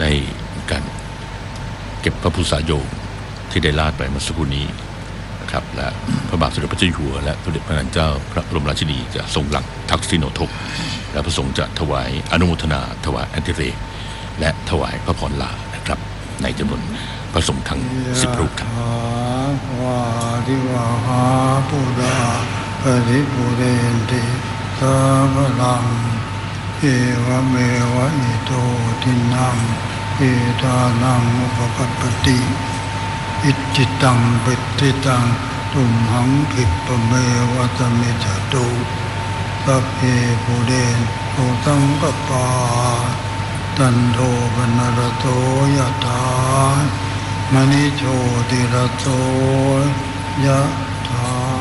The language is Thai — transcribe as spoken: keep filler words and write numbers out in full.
ในการเก็บพระพุทธสายโยมที่ได้ลาดไปเมื่อสักครู่นี้นะครับและพระบาทสมเด็จพระเจ้าอยู่หัวและพระเดชพระนางเจ้าพระบรมราชินีจะทรงหลังทักษิโนทกและพระสงฆ์จะถวายอนุโมทนาถวายอันติเรกและถวายพระพรลานะครับในจำนวนพระสงฆ์ทั้งสิบรูปครับวาดิวาหาปุราปริปุเรนติสาภลังเอวเมวะอิโตทินังเอตานังอุปกัปปติอิจิตังปิติตังตุมหังคิปะเมวะตะมิจตุสัพเพปุเรนโตสังกปาตันโทปนรโตยะถามณิโชติรโตยะ